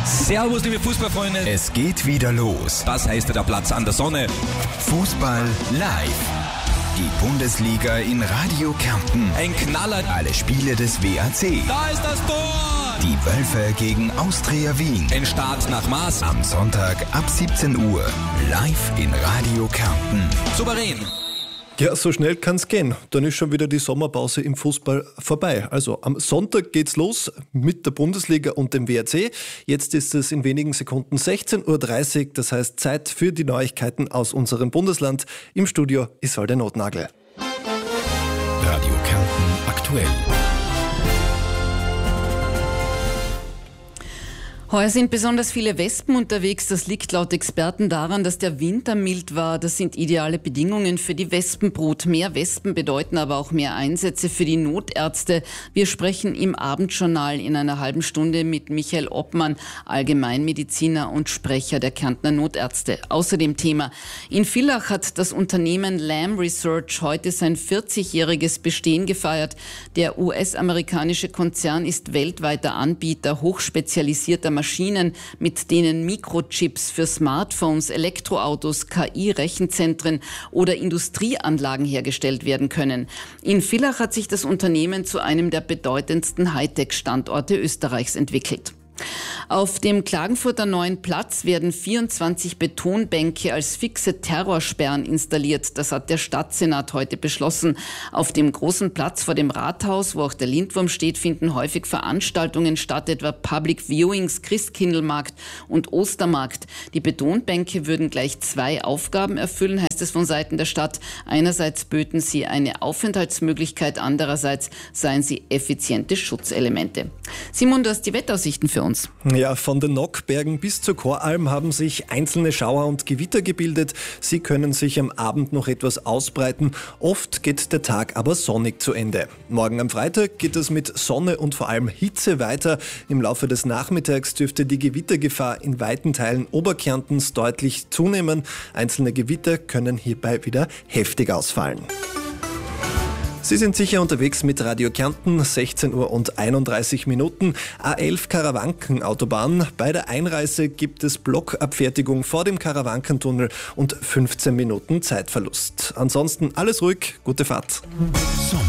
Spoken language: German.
Servus, liebe Fußballfreunde. Es geht wieder los. Das heißt der Platz an der Sonne. Fußball live. Die Bundesliga in Radio Kärnten. Ein Knaller. Alle Spiele des WAC. Da ist das Tor. Die Wölfe gegen Austria Wien. Ein Start nach Maß. Am Sonntag ab 17 Uhr. Live in Radio Kärnten. Souverän. Ja, so schnell kann's gehen. Dann ist schon wieder die Sommerpause im Fußball vorbei. Also am Sonntag geht's los mit der Bundesliga und dem WRC. Jetzt ist es in wenigen Sekunden 16.30 Uhr. Das heißt Zeit für die Neuigkeiten aus unserem Bundesland. Im Studio Isolde Notnagel. Radio Kärnten aktuell. Heuer sind besonders viele Wespen unterwegs. Das liegt laut Experten daran, dass der Winter mild war. Das sind ideale Bedingungen für die Wespenbrut. Mehr Wespen bedeuten aber auch mehr Einsätze für die Notärzte. Wir sprechen im Abendjournal in einer halben Stunde mit Michael Oppmann, Allgemeinmediziner und Sprecher der Kärntner Notärzte. Außerdem Thema: In Villach hat das Unternehmen Lam Research heute sein 40-jähriges Bestehen gefeiert. Der US-amerikanische Konzern ist weltweiter Anbieter hochspezialisierter Maschinen, mit denen Mikrochips für Smartphones, Elektroautos, KI-Rechenzentren oder Industrieanlagen hergestellt werden können. In Villach hat sich das Unternehmen zu einem der bedeutendsten Hightech-Standorte Österreichs entwickelt. Auf dem Klagenfurter Neuen Platz werden 24 Betonbänke als fixe Terrorsperren installiert. Das hat der Stadtsenat heute beschlossen. Auf dem großen Platz vor dem Rathaus, wo auch der Lindwurm steht, finden häufig Veranstaltungen statt, etwa Public Viewings, Christkindlmarkt und Ostermarkt. Die Betonbänke würden gleich zwei Aufgaben erfüllen, heißt es von Seiten der Stadt. Einerseits böten sie eine Aufenthaltsmöglichkeit, andererseits seien sie effiziente Schutzelemente. Simon, du hast die Wettaussichten für uns. Ja, von den Nockbergen bis zur Choralm haben sich einzelne Schauer und Gewitter gebildet. Sie können sich am Abend noch etwas ausbreiten. Oft geht der Tag aber sonnig zu Ende. Morgen am Freitag geht es mit Sonne und vor allem Hitze weiter. Im Laufe des Nachmittags dürfte die Gewittergefahr in weiten Teilen Oberkärntens deutlich zunehmen. Einzelne Gewitter können hierbei wieder heftig ausfallen. Sie sind sicher unterwegs mit Radio Kärnten, 16 Uhr und 31 Minuten. A11 Karawanken-Autobahn. Bei der Einreise gibt es Blockabfertigung vor dem Karawankentunnel und 15 Minuten Zeitverlust. Ansonsten alles ruhig, gute Fahrt.